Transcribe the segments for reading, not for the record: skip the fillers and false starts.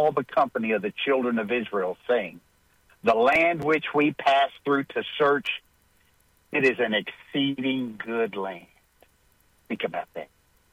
all the company of the children of Israel, saying, the land which we passed through to search, it is an exceeding good land. Think about that.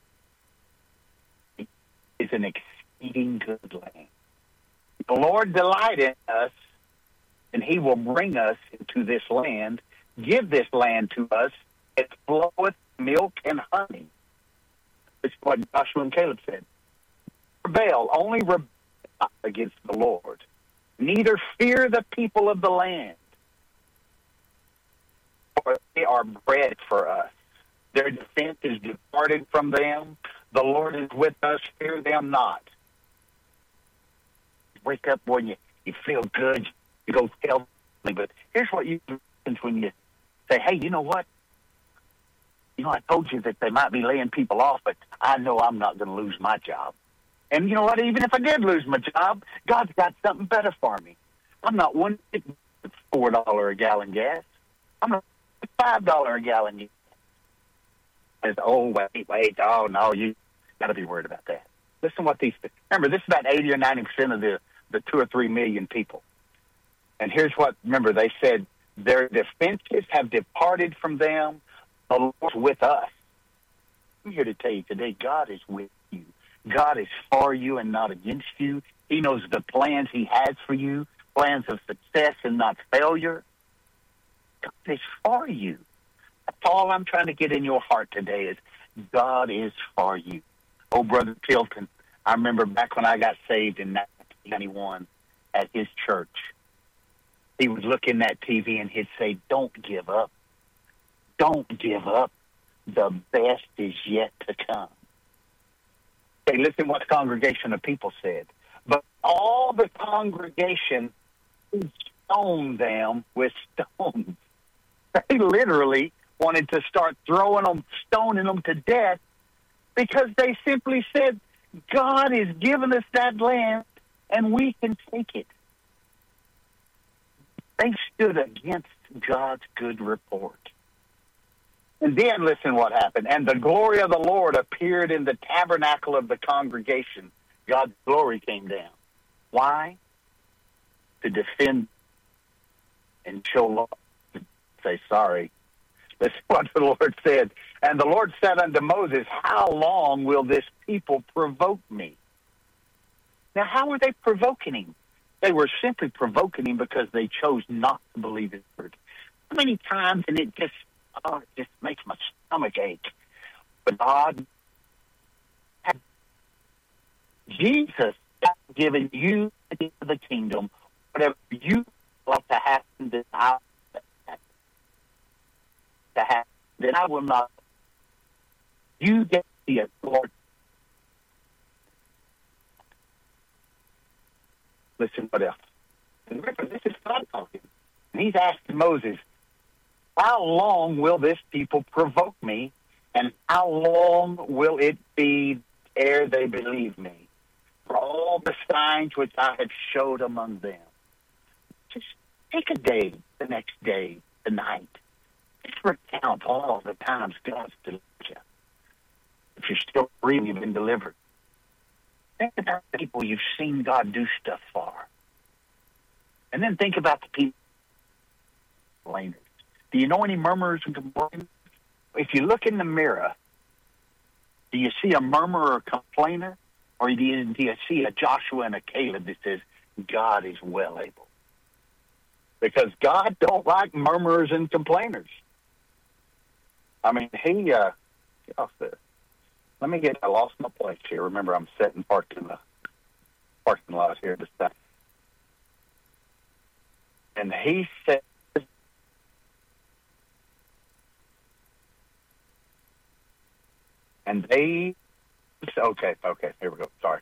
It is an exceeding good land. The Lord delight in us, and he will bring us into this land, give this land to us, it floweth milk and honey. It's what Joshua and Caleb said. Only rebel against the Lord. Neither fear the people of the land, for they are bread for us. Their defense is departed from them. The Lord is with us. Fear them not. Wake up when you feel good. You go tell me. But here's what you do when you say, hey, you know what? I told you that they might be laying people off, but I know I'm not going to lose my job. And you know what? Even if I did lose my job, God's got something better for me. I'm not one $4 a gallon gas. I'm not $5 a gallon gas. Oh, wait. Oh, no, you got to be worried about that. Listen what remember, this is about 80 or 90% of the 2 or 3 million people. And here's what, remember, they said, their defenses have departed from them. The Lord's with us. I'm here to tell you today, God is with you. God is for you and not against you. He knows the plans he has for you, plans of success and not failure. God is for you. That's all I'm trying to get in your heart today is God is for you. Oh, Brother Tilton, I remember back when I got saved in 1991 at his church. He would look in that TV and he'd say, don't give up. Don't give up. The best is yet to come. Hey, listen what the congregation of people said. But all the congregation stoned them with stones. They literally wanted to start stoning them to death because they simply said, God has given us that land and we can take it. They stood against God's good report. And then listen what happened. And the glory of the Lord appeared in the tabernacle of the congregation. God's glory came down. Why? To defend and show love. Say sorry. That's what the Lord said. And the Lord said unto Moses, how long will this people provoke me? Now, how were they provoking him? They were simply provoking him because they chose not to believe his word. How many times, and it just makes my stomach ache. But God, Jesus has given you the kingdom. Whatever you want to happen, then I then I will not. You get the authority. Listen, what else? And remember, this is God talking. And he's asking Moses, how long will this people provoke me, and how long will it be ere they believe me? For all the signs which I have showed among them. Just take a day, the next day, the night. Just recount all the times God's delivered you. If you're still breathing, you've been delivered. Think about the people you've seen God do stuff for. And then think about the people. Do you know any murmurers and complainers? If you look in the mirror, do you see a murmurer or complainer? Or do you see a Joshua and a Caleb that says, God is well able? Because God don't like murmurers and complainers. I mean, I lost my place here. Remember, I'm sitting parked in the parking lot here this time. And he said, and they, okay, here we go. Sorry.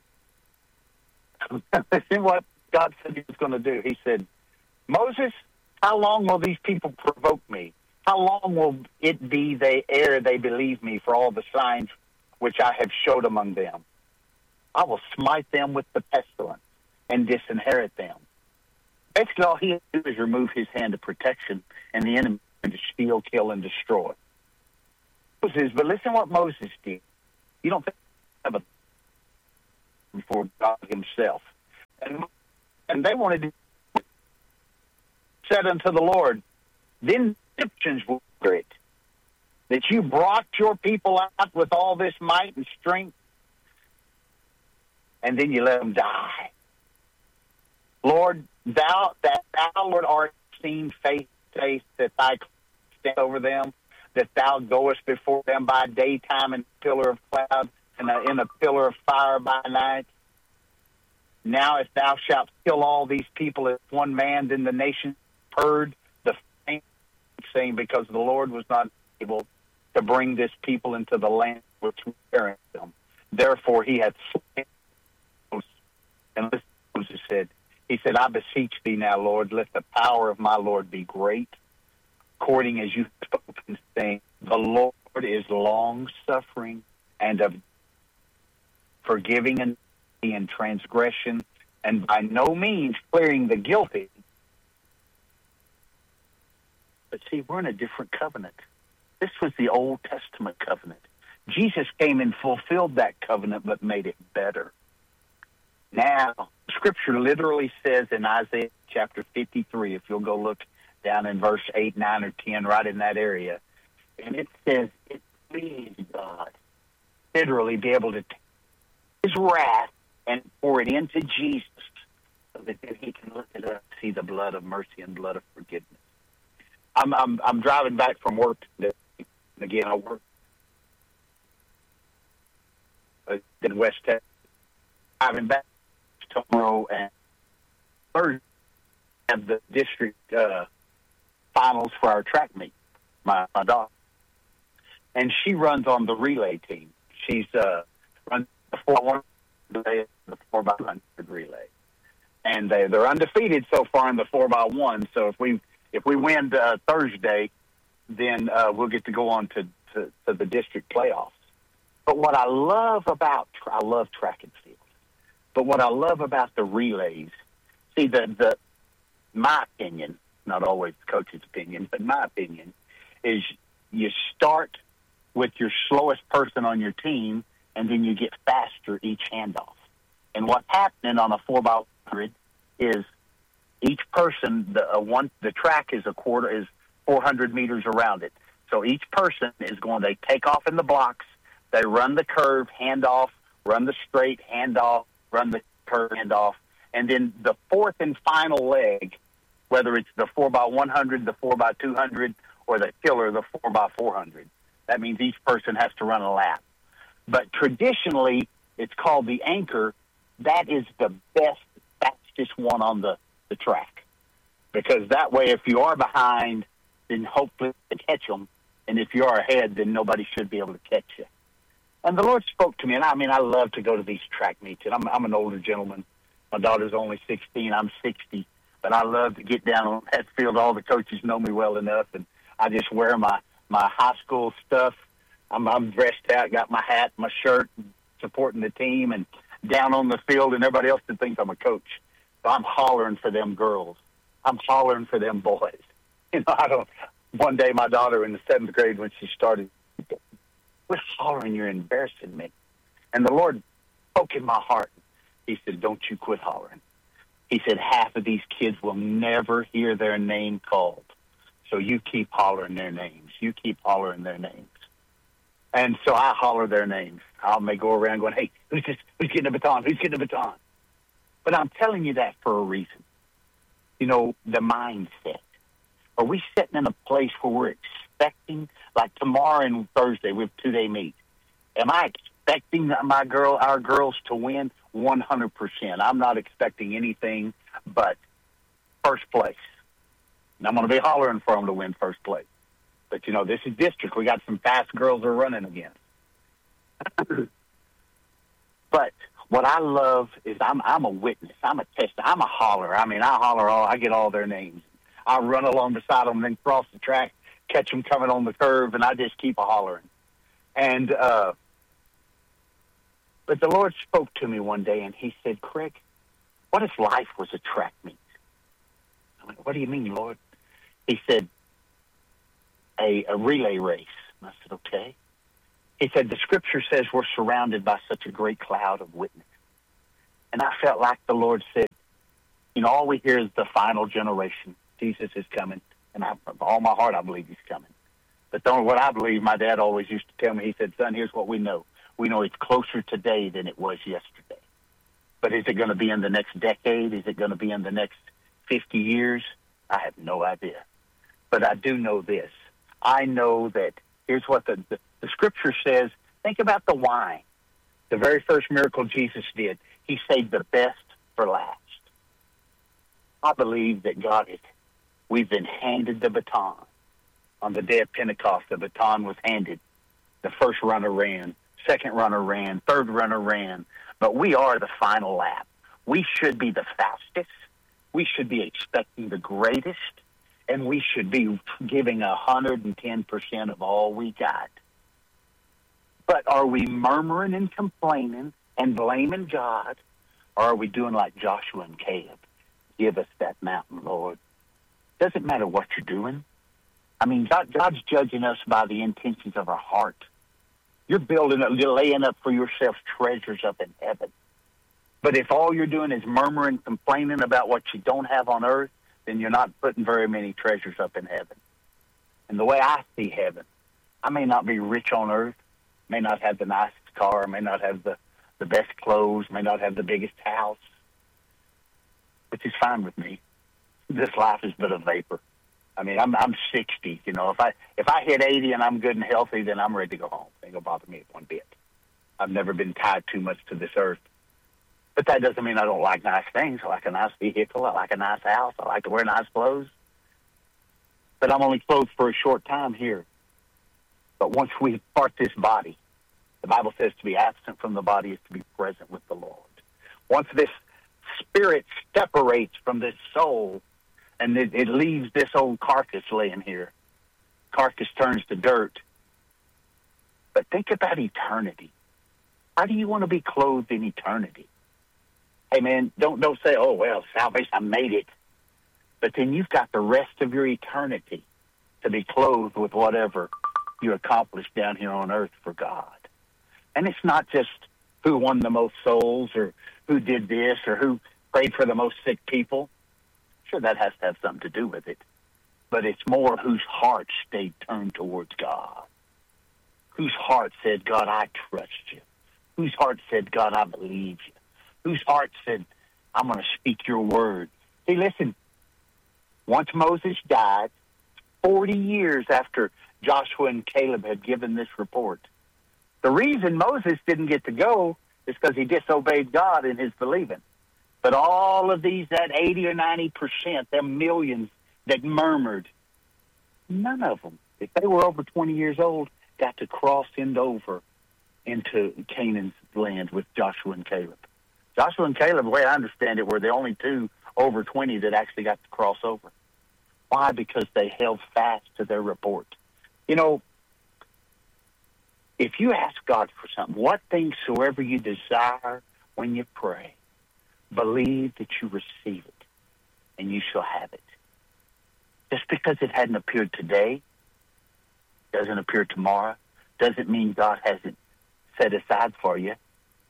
See what God said he was going to do. He said, Moses, how long will these people provoke me? How long will it be ere they believe me for all the signs which I have showed among them? I will smite them with the pestilence and disinherit them. Basically, all he had to do is remove his hand of protection, and the enemy to steal, kill, and destroy. Moses, but listen what Moses did. You don't think of a before God himself. They wanted to said unto the Lord, then the Egyptians will hear it, that you brought your people out with all this might and strength, and then you let them die. Lord, thou, Lord, art seen face to face, that thy stand over them, that thou goest before them by daytime in a pillar of cloud and in a pillar of fire by night. Now if thou shalt kill all these people as one man, then the nation heard the fame, saying, because the Lord was not able to bring this people into the land which we parent them. Therefore he hath slain. And listen to Moses said, he said, I beseech thee now, Lord, let the power of my Lord be great, according as you have spoken, saying, the Lord is long-suffering and of forgiving and transgression, and by no means clearing the guilty. But see, we're in a different covenant. This was the Old Testament covenant. Jesus came and fulfilled that covenant, but made it better. Now, Scripture literally says in Isaiah chapter 53, if you'll go look down in verse 8, 9, or 10, right in that area, and it says, it pleased God literally be able to take his wrath and pour it into Jesus so that then he can look it up, see the blood of mercy and blood of forgiveness. I'm driving back from work today. And again, I work in West Texas. Driving back tomorrow and Thursday, have the district finals for our track meet. My daughter, and she runs on the relay team. She's runs the 4x1 relay, the 4x100 relay, and they're undefeated so far in the 4x1. So if we win Thursday, then we'll get to go on to the district playoffs. But what I love about I love track and field. But what I love about the relays, see, my opinion, not always the coach's opinion, but my opinion, is you start with your slowest person on your team, and then you get faster each handoff. And what's happening on a 4x100 is each person, the track is 400 meters around it. So each person is going, they take off in the blocks, they run the curve, hand off, run the straight, hand off, run the curve, hand off, and then the fourth and final leg, whether it's the 4x100, the 4x200, or the killer, the 4x400. That means each person has to run a lap. But traditionally, it's called the anchor. That is the best, fastest one on the track. Because that way, if you are behind, then hopefully you catch them. And if you are ahead, then nobody should be able to catch you. And the Lord spoke to me, and I love to go to these track meets. And I'm an older gentleman. My daughter's only 16. I'm 60. But I love to get down on that field. All the coaches know me well enough, and I just wear my high school stuff. I'm dressed out, got my hat, my shirt, supporting the team, and down on the field, and everybody else that thinks I'm a coach. So I'm hollering for them girls. I'm hollering for them boys. One day my daughter in the 7th grade, when she started, quit hollering, you're embarrassing me. And the Lord spoke in my heart. He said, don't you quit hollering. He said, half of these kids will never hear their name called. So you keep hollering their names. You keep hollering their names. And so I holler their names. I may go around going, hey, who's getting a baton? Who's getting a baton? But I'm telling you that for a reason. The mindset. Are we sitting in a place where we're expecting, like tomorrow and Thursday, we have 2-day meet. Am I expecting our girls to win? 100%. I'm not expecting anything but first place. And I'm going to be hollering for them to win first place. But, this is district. We got some fast girls we're running against. But what I love is I'm a witness. I'm a tester. I'm a holler. I holler I get all their names. I run along beside them and then cross the track, catch them coming on the curve, and I just keep a hollering. And, but the Lord spoke to me one day, and he said, Craig, what if life was a track meet? I went, what do you mean, Lord? He said, a relay race. And I said, okay. He said, the scripture says we're surrounded by such a great cloud of witnesses. And I felt like the Lord said, All we hear is the final generation. Jesus is coming. And with all my heart, I believe he's coming. But what I believe, my dad always used to tell me, he said, son, here's what we know. We know it's closer today than it was yesterday. But is it going to be in the next decade? Is it going to be in the next 50 years? I have no idea. But I do know this. I know that here's what the scripture says. Think about the wine. The very first miracle Jesus did, he saved the best for last. I believe that we've been handed the baton. On the day of Pentecost, the baton was handed. The first runner ran, second runner ran, third runner ran. But we are the final lap. We should be the fastest. We should be expecting the greatest. And we should be giving 110% of all we got. But are we murmuring and complaining and blaming God? Or are we doing like Joshua and Caleb? Give us that mountain, Lord. Doesn't matter what you're doing. I mean, God's judging us by the intentions of our heart. You're laying up for yourself treasures up in heaven. But if all you're doing is murmuring, complaining about what you don't have on earth, then you're not putting very many treasures up in heaven. And the way I see heaven, I may not be rich on earth, may not have the nicest car, may not have the best clothes, may not have the biggest house, which is fine with me. This life is but a vapor. I mean, I'm 60. If I hit 80 and I'm good and healthy, then I'm ready to go home. It ain't gonna bother me one bit. I've never been tied too much to this earth. But that doesn't mean I don't like nice things. I like a nice vehicle. I like a nice house. I like to wear nice clothes. But I'm only clothed for a short time here. But once we part this body, the Bible says to be absent from the body is to be present with the Lord. Once this spirit separates from this soul and it leaves this old carcass laying here, carcass turns to dirt. But think about eternity. How do you want to be clothed in eternity? Hey, man, don't say, oh, well, salvation, I made it. But then you've got the rest of your eternity to be clothed with whatever you accomplished down here on earth for God. And it's not just who won the most souls or who did this or who prayed for the most sick people. Sure, that has to have something to do with it. But it's more whose heart stayed turned towards God. Whose heart said, God, I trust you. Whose heart said, God, I believe you. Whose heart said, I'm going to speak your word. See, listen, once Moses died, 40 years after Joshua and Caleb had given this report, the reason Moses didn't get to go is because he disobeyed God in his believing. But all of these, that 80 or 90%, them millions that murmured, none of them, if they were over 20 years old, got to cross over into Canaan's land with Joshua and Caleb. Joshua and Caleb, the way I understand it, were the only two over 20 that actually got to cross over. Why? Because they held fast to their report. If you ask God for something, what things soever you desire when you pray, believe that you receive it, and you shall have it. Just because it hadn't appeared today, doesn't appear tomorrow, doesn't mean God hasn't set aside for you.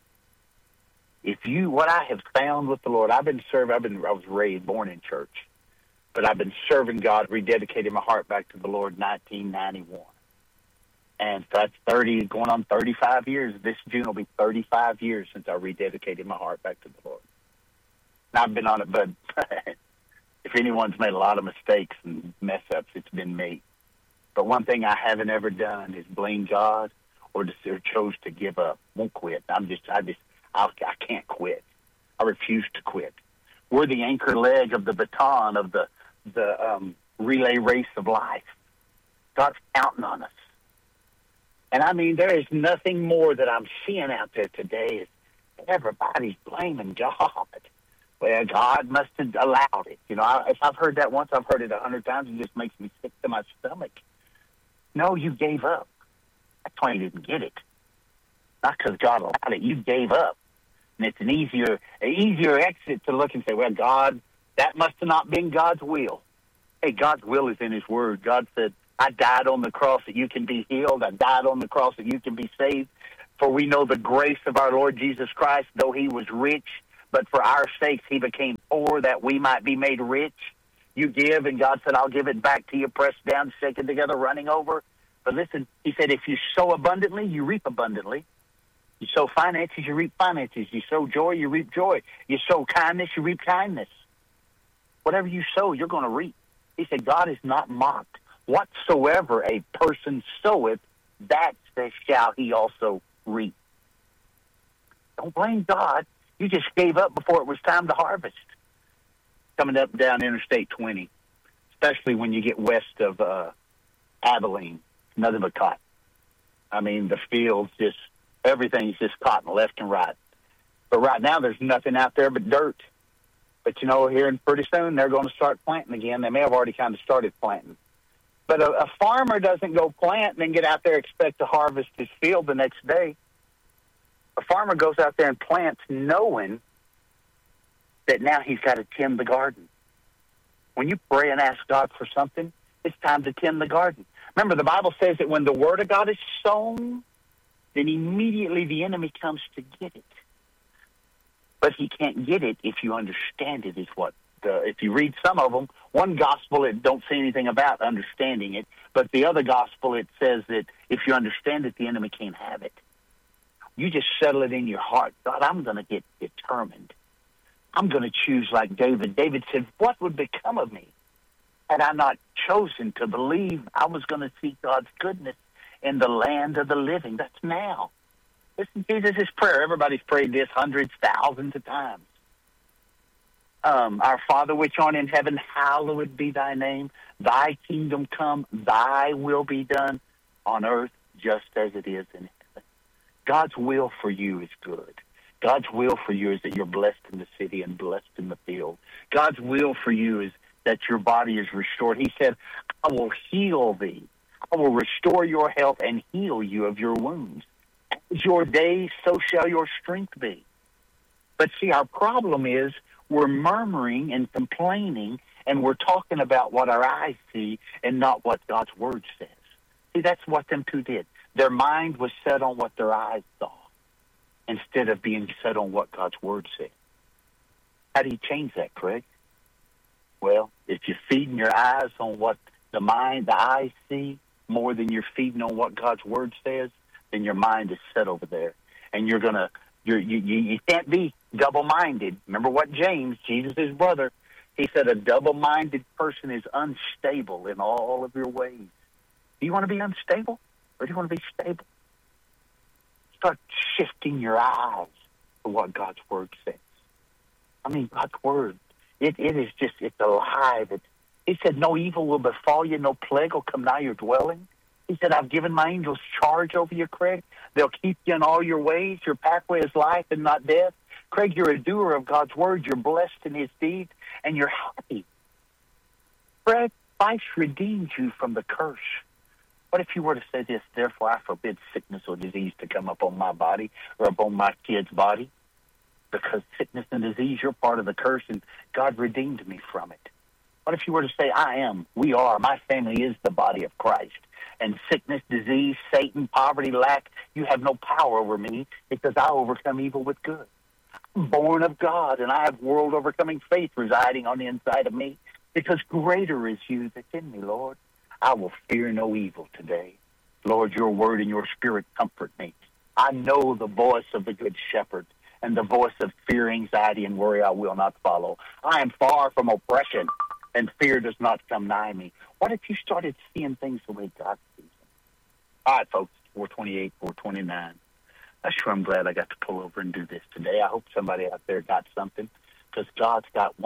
What I have found with the Lord, I was born in church, but I've been serving God, rededicating my heart back to the Lord 1991. And so that's going on 35 years. This June will be 35 years since I rededicated my heart back to the Lord. And I've been on it, but if anyone's made a lot of mistakes and mess ups, it's been me. But one thing I haven't ever done is blame God or chose to give up. Won't quit. I can't quit. I refuse to quit. We're the anchor leg of the baton of the relay race of life. God's counting on us. And I mean, there is nothing more that I'm seeing out there today is everybody's blaming God. Well, God must have allowed it. If I've heard that once, I've heard it 100 times. It just makes me sick to my stomach. No, you gave up. That's why you didn't get it. Not because God allowed it. You gave up. And it's an easier exit to look and say, well, God, that must have not been God's will. Hey, God's will is in his word. God said, I died on the cross that you can be healed. I died on the cross that you can be saved. For we know the grace of our Lord Jesus Christ, though he was rich, but for our sakes he became poor that we might be made rich. You give, and God said, I'll give it back to you, pressed down, shaken together, running over. But listen, he said, if you sow abundantly, you reap abundantly. You sow finances, you reap finances. You sow joy, you reap joy. You sow kindness, you reap kindness. Whatever you sow, you're going to reap. He said, God is not mocked. Whatsoever a person soweth, that shall he also reap. Don't blame God. You just gave up before it was time to harvest. Coming up down Interstate 20, especially when you get west of Abilene, nothing but cotton. I mean, the fields just, everything's just cotton left and right. But right now, there's nothing out there but dirt. But, you know, here and pretty soon, they're going to start planting again. They may have already kind of started planting. But a farmer doesn't go plant and then get out there and expect to harvest his field the next day. A farmer goes out there and plants knowing that now he's got to tend the garden. When you pray and ask God for something, it's time to tend the garden. Remember, the Bible says that when the word of God is sown, then immediately the enemy comes to get it. But he can't get it if you understand it, is what. If you read some of them, one gospel, it don't say anything about understanding it, but the other gospel, it says that if you understand it, the enemy can't have it. You just settle it in your heart. God, I'm going to get determined. I'm going to choose like David. David said, what would become of me had I not chosen to believe I was going to see God's goodness in the land of the living? That's now. Listen, Jesus' prayer. Everybody's prayed this hundreds, thousands of times. Our Father which art in heaven, hallowed be thy name. Thy kingdom come, thy will be done on earth just as it is in heaven. God's will for you is good. God's will for you is that you're blessed in the city and blessed in the field. God's will for you is that your body is restored. He said, I will heal thee. I will restore your health and heal you of your wounds. As your days, so shall your strength be. But see, our problem is we're murmuring and complaining, and we're talking about what our eyes see and not what God's word says. See, that's what them two did. Their mind was set on what their eyes saw instead of being set on what God's word said. How do you change that, Craig? Well, if you're feeding your eyes on what the eyes see more than you're feeding on what God's word says, then your mind is set over there. And you can't be double-minded. Remember what James, Jesus' brother, he said a double-minded person is unstable in all of your ways. Do you want to be unstable or do you want to be stable? Start shifting your eyes to what God's word says. I mean, God's word, it's alive. He said, no evil will befall you, no plague will come nigh your dwelling. He said, I've given my angels charge over you, Craig. They'll keep you in all your ways. Your pathway is life and not death. Craig, you're a doer of God's word. You're blessed in his deeds, and you're happy. Craig, Christ redeemed you from the curse. What if you were to say this, therefore I forbid sickness or disease to come upon my body or upon my kid's body? Because sickness and disease, you're part of the curse, and God redeemed me from it. What if you were to say, my family is the body of Christ, and sickness, disease, Satan, poverty, lack, you have no power over me because I overcome evil with good. I'm born of God, and I have world-overcoming faith residing on the inside of me because greater is you that's in me, Lord. I will fear no evil today. Lord, your word and your spirit comfort me. I know the voice of the good shepherd, and the voice of fear, anxiety, and worry I will not follow. I am far from oppression, and fear does not come nigh me. What if you started seeing things the way God sees them? All right, folks, 428, 429. I sure am glad I got to pull over and do this today. I hope somebody out there got something, because God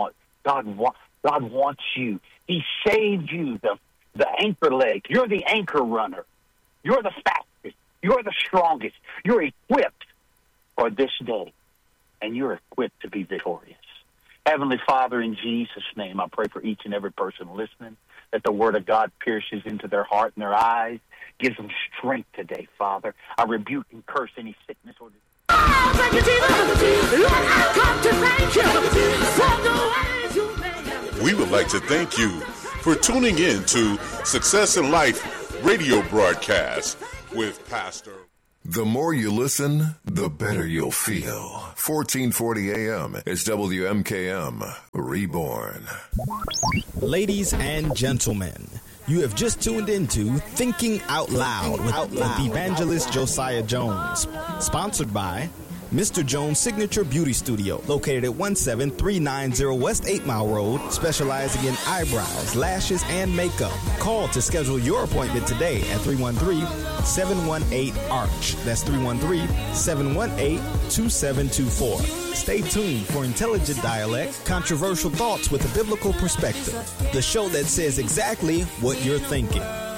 wants you. He saved you, the anchor leg. You're the anchor runner. You're the fastest. You're the strongest. You're equipped for this day, and you're equipped to be victorious. Heavenly Father, in Jesus' name, I pray for each and every person listening that the word of God pierces into their heart and their eyes, gives them strength today, Father. I rebuke and curse any sickness or disease. Oh, thank you, Jesus. Lord, I come to thank you for the ways you made. We would like to thank you for tuning in to Success in Life radio broadcast with Pastor The more you listen, the better you'll feel. 1440 AM is WMKM Reborn. Ladies and gentlemen, you have just tuned into Thinking Out Loud with evangelist Josiah Jones. Sponsored by Mr. Jones Signature Beauty Studio, located at 17390 West 8 Mile Road, specializing in eyebrows, lashes, and makeup. Call to schedule your appointment today at 313-718-ARCH. That's 313-718-2724. Stay tuned for intelligent dialect, controversial thoughts with a biblical perspective. The show that says exactly what you're thinking.